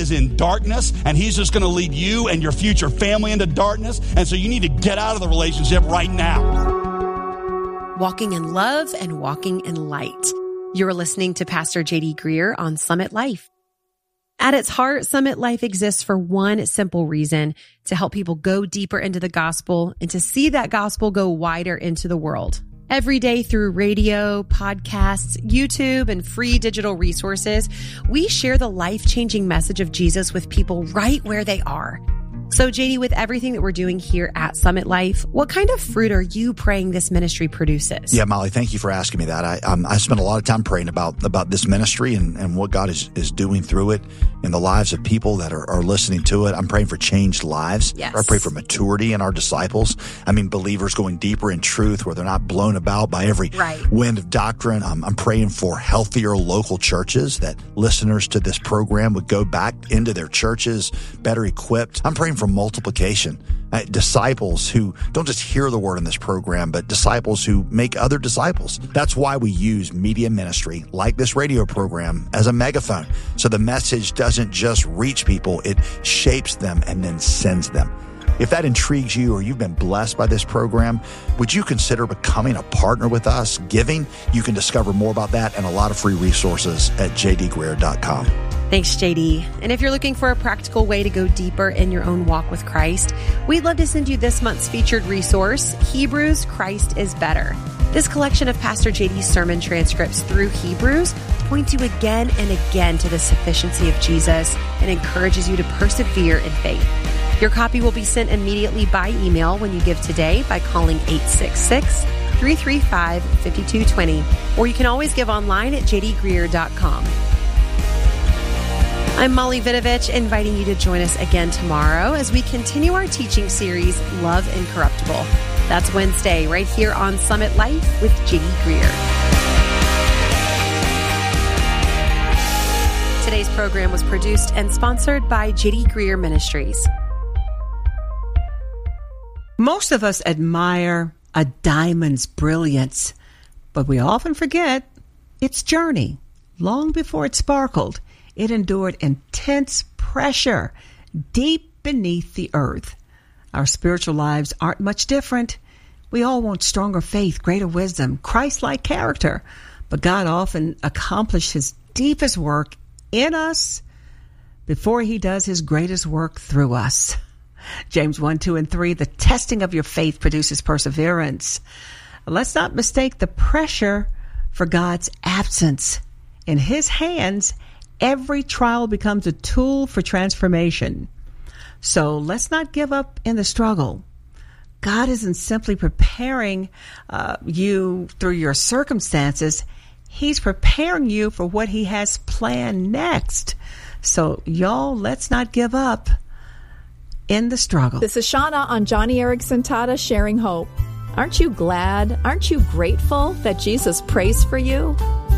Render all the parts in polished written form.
is in darkness, and he's just going to lead you and your future family into darkness. And so you need to get out of the relationship right now. Walking in love and walking in light. You're listening to Pastor J.D. Greear on Summit Life. At its heart, Summit Life exists for one simple reason: to help people go deeper into the gospel and to see that gospel go wider into the world. Every day through radio, podcasts, YouTube, and free digital resources, we share the life-changing message of Jesus with people right where they are. So JD, with everything that we're doing here at Summit Life, what kind of fruit are you praying this ministry produces? Yeah, Molly, thank you for asking me that. I spent a lot of time praying about this ministry and what God is doing through it in the lives of people that are listening to it. I'm praying for changed lives. Yes. I pray for maturity in our disciples. I mean, believers going deeper in truth where they're not blown about by every wind of doctrine. I'm praying for healthier local churches, that listeners to this program would go back into their churches better equipped. I'm praying for multiplication, disciples who don't just hear the word in this program, but disciples who make other disciples. That's why we use media ministry like this radio program as a megaphone. So the message doesn't just reach people, it shapes them and then sends them. If that intrigues you or you've been blessed by this program, would you consider becoming a partner with us, giving? You can discover more about that and a lot of free resources at jdgreear.com. Thanks, JD. And if you're looking for a practical way to go deeper in your own walk with Christ, we'd love to send you this month's featured resource, Hebrews, Christ is Better. This collection of Pastor JD's sermon transcripts through Hebrews points you again and again to the sufficiency of Jesus and encourages you to persevere in faith. Your copy will be sent immediately by email when you give today by calling 866-335-5220, or you can always give online at jdgreear.com. I'm Molly Vidovich, inviting you to join us again tomorrow as we continue our teaching series, Love Incorruptible. That's Wednesday, right here on Summit Life with J.D. Greear. Today's program was produced and sponsored by J.D. Greear Ministries. Most of us admire a diamond's brilliance, but we often forget its journey. Long before it sparkled, it endured intense pressure deep beneath the earth. Our spiritual lives aren't much different. We all want stronger faith, greater wisdom, Christ-like character, but God often accomplishes his deepest work in us before he does his greatest work through us. James 1, 2, and 3, the testing of your faith produces perseverance. Let's not mistake the pressure for God's absence. In his hands, every trial becomes a tool for transformation. So let's not give up in the struggle. God isn't simply preparing you through your circumstances. He's preparing you for what he has planned next. So y'all, let's not give up in the struggle. This is Shauna on Johnny Erickson Tata, sharing hope. Aren't you glad? Aren't you grateful that Jesus prays for you?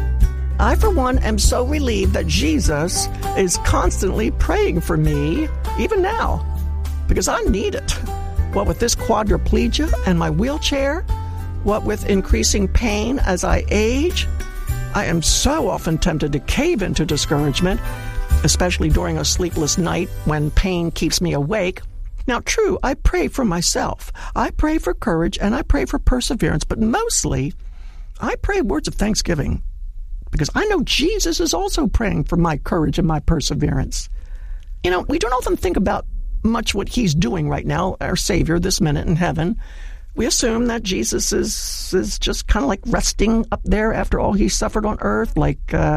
I, for one, am so relieved that Jesus is constantly praying for me, even now, because I need it. What with this quadriplegia and my wheelchair, what with increasing pain as I age, I am so often tempted to cave into discouragement, especially during a sleepless night when pain keeps me awake. Now, true, I pray for myself. I pray for courage and I pray for perseverance, but mostly I pray words of thanksgiving, because I know Jesus is also praying for my courage and my perseverance. You know, we don't often think about much what he's doing right now, our Savior, this minute in heaven. We assume that Jesus is just kind of like resting up there after all he suffered on earth, like,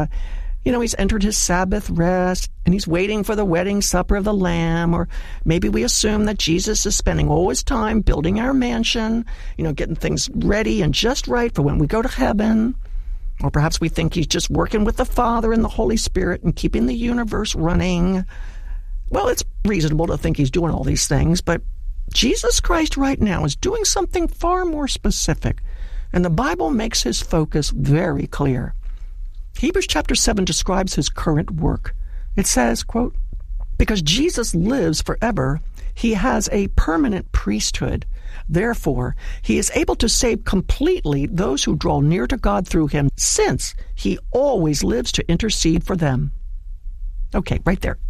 he's entered his Sabbath rest, and he's waiting for the wedding supper of the Lamb. Or maybe we assume that Jesus is spending all his time building our mansion, getting things ready and just right for when we go to heaven. Or perhaps we think he's just working with the Father and the Holy Spirit and keeping the universe running. Well, it's reasonable to think he's doing all these things, but Jesus Christ right now is doing something far more specific, and the Bible makes his focus very clear. Hebrews chapter 7 describes his current work. It says, quote, "Because Jesus lives forever, he has a permanent priesthood. Therefore, he is able to save completely those who draw near to God through him, since he always lives to intercede for them." Okay, right there.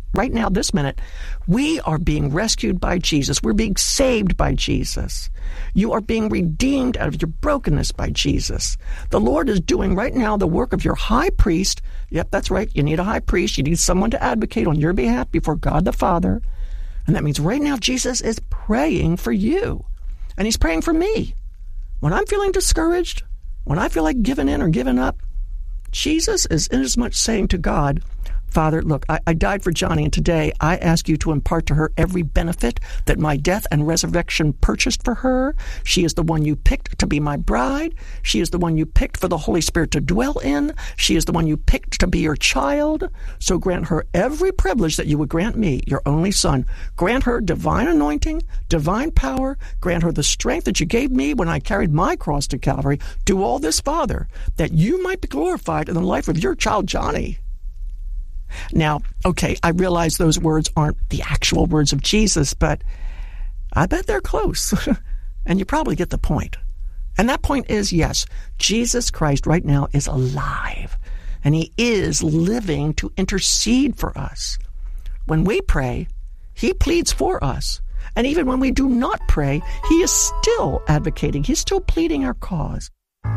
right now, this minute, we are being rescued by Jesus. We're being saved by Jesus. You are being redeemed out of your brokenness by Jesus. The Lord is doing right now the work of your high priest. Yep, that's right. You need a high priest. You need someone to advocate on your behalf before God the Father. And that means right now Jesus is praying for you. And he's praying for me. When I'm feeling discouraged, when I feel like giving in or giving up, Jesus is inasmuch saying to God, Father, look, I died for Johnny, and today I ask you to impart to her every benefit that my death and resurrection purchased for her. She is the one you picked to be my bride. She is the one you picked for the Holy Spirit to dwell in. She is the one you picked to be your child. So grant her every privilege that you would grant me, your only son. Grant her divine anointing, divine power. Grant her the strength that you gave me when I carried my cross to Calvary. Do all this, Father, that you might be glorified in the life of your child, Johnny. Now, okay, I realize those words aren't the actual words of Jesus, but I bet they're close. And you probably get the point. And that point is, yes, Jesus Christ right now is alive. And he is living to intercede for us. When we pray, he pleads for us. And even when we do not pray, he is still advocating. He's still pleading our cause.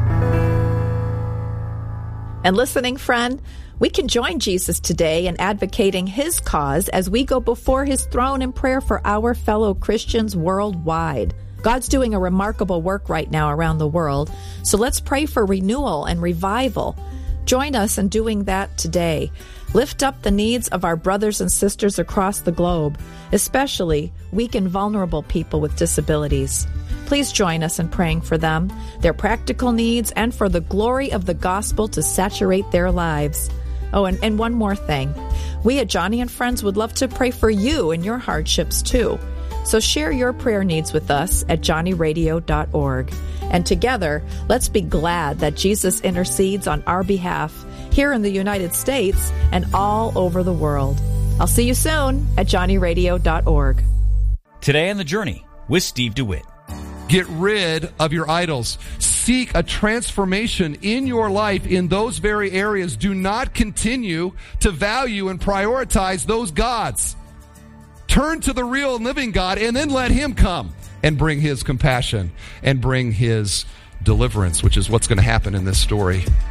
And listening friend, we can join Jesus today in advocating his cause as we go before his throne in prayer for our fellow Christians worldwide. God's doing a remarkable work right now around the world, so let's pray for renewal and revival. Join us in doing that today. Lift up the needs of our brothers and sisters across the globe, especially weak and vulnerable people with disabilities. Please join us in praying for them, their practical needs, and for the glory of the gospel to saturate their lives. Oh, and one more thing. We at Johnny and Friends would love to pray for you and your hardships too. So share your prayer needs with us at johnnyradio.org. And together, let's be glad that Jesus intercedes on our behalf here in the United States and all over the world. I'll see you soon at johnnyradio.org. Today on The Journey with Steve DeWitt. Get rid of your idols. Seek a transformation in your life in those very areas. Do not continue to value and prioritize those gods. Turn to the real and living God and then let him come and bring his compassion and bring his deliverance, which is what's going to happen in this story.